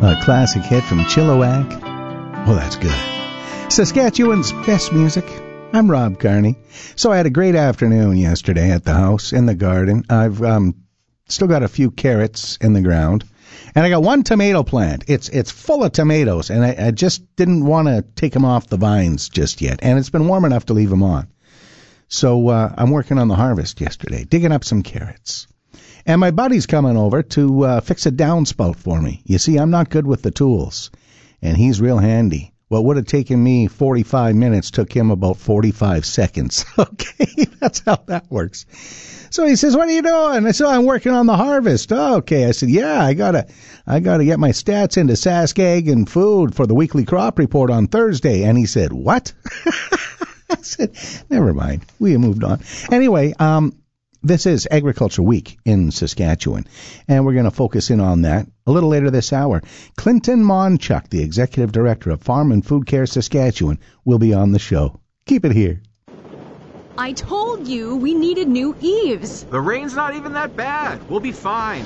A classic hit from Chilliwack. Well, that's good. Saskatchewan's best music. I'm Rob Carney. So I had a great afternoon yesterday at the house, in the garden. I've still got a few carrots in the ground. And I got one tomato plant. It's full of tomatoes, and I just didn't want to take them off the vines just yet. And it's been warm enough to leave them on. So I'm working on the harvest yesterday, digging up some carrots. And my buddy's coming over to fix a downspout for me. You see, I'm not good with the tools, and he's real handy. What would have taken me 45 minutes took him about 45 seconds. Okay, that's how that works. So he says, "What are you doing?" I said, "I'm working on the harvest." Oh, okay. I said, "Yeah, I gotta get my stats into Sask Ag and Food for the weekly crop report on Thursday." And he said, "What?" I said, "Never mind. We moved on." Anyway, this is Agriculture Week in Saskatchewan, and we're going to focus in on that a little later this hour. Clinton Monchuk, the Executive Director of Farm and Food Care Saskatchewan, will be on the show. Keep it here. I told you we needed new eaves. The rain's not even that bad. We'll be fine.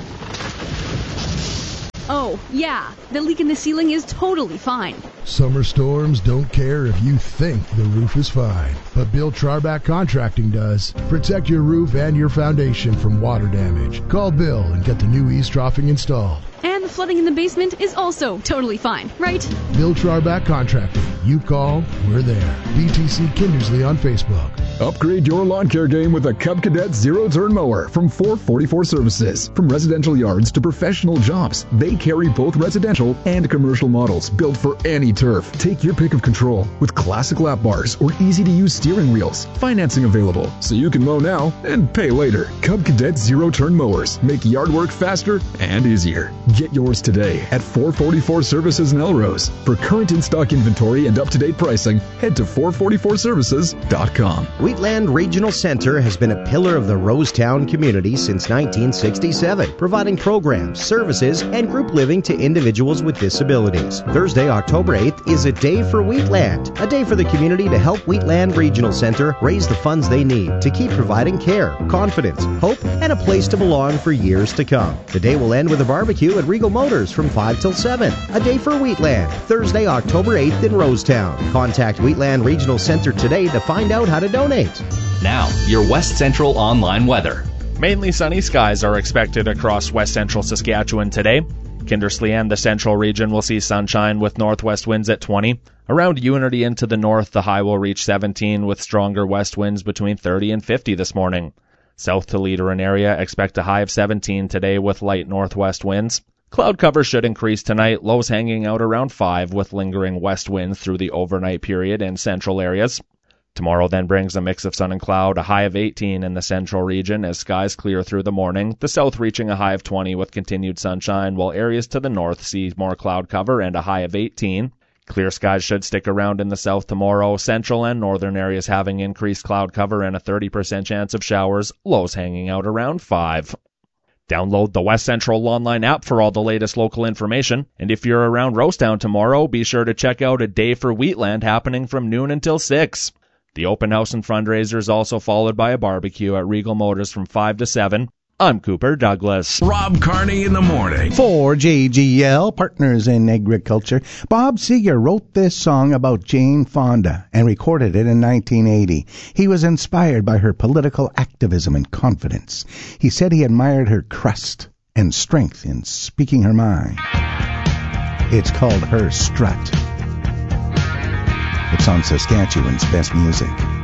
Oh, yeah. The leak in the ceiling is totally fine. Summer storms don't care if you think the roof is fine, but Bill Charback Contracting does. Protect your roof and your foundation from water damage. Call Bill and get the new eaves troughing installed. And the flooding in the basement is also totally fine, right? Bill Charback Contracting. You call, we're there. BTC Kindersley on Facebook. Upgrade your lawn care game with a Cub Cadet zero-turn mower from 444 Services. From residential yards to professional jobs, they carry both residential and commercial models built for any turf. Take your pick of control with classic lap bars or easy-to-use steering wheels. Financing available, so you can mow now and pay later. Cub Cadet zero-turn mowers make yard work faster and easier. Get yours today at 444 Services in Elrose. For current in-stock inventory and up-to-date pricing, head to 444services.com. Wheatland Regional Center has been a pillar of the Rosetown community since 1967, providing programs, services, and group living to individuals with disabilities. Thursday, October 8th is a day for Wheatland, a day for the community to help Wheatland Regional Center raise the funds they need to keep providing care, confidence, hope, and a place to belong for years to come. The day will end with a barbecue at Regal Motors from 5 till 7. A day for Wheatland, Thursday, October 8th in Rosetown. Contact Wheatland Regional Center today to find out how to donate. Now, your West Central online weather. Mainly sunny skies are expected across West Central Saskatchewan today. Kindersley and the Central region will see sunshine with northwest winds at 20. Around Unity into the north, the high will reach 17 with stronger west winds between 30 and 50 this morning. South to Leader and area, expect a high of 17 today with light northwest winds. Cloud cover should increase tonight, lows hanging out around 5 with lingering west winds through the overnight period in central areas. Tomorrow then brings a mix of sun and cloud, a high of 18 in the central region as skies clear through the morning, the south reaching a high of 20 with continued sunshine, while areas to the north see more cloud cover and a high of 18. Clear skies should stick around in the south tomorrow, central and northern areas having increased cloud cover and a 30% chance of showers, lows hanging out around 5. Download the West Central online app for all the latest local information. And if you're around Rosetown tomorrow, be sure to check out a day for Wheatland happening from noon until 6. The open house and fundraiser is also followed by a barbecue at Regal Motors from 5 to 7. I'm Cooper Douglas. Rob Carney in the morning. For JGL, Partners in Agriculture, Bob Seger wrote this song about Jane Fonda and recorded it in 1980. He was inspired by her political activism and confidence. He said he admired her crust and strength in speaking her mind. It's called Her Strut. It's on Saskatchewan's best music.